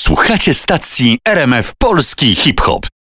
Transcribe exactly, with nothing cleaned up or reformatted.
Słuchacie stacji R M F Polski Hip Hop.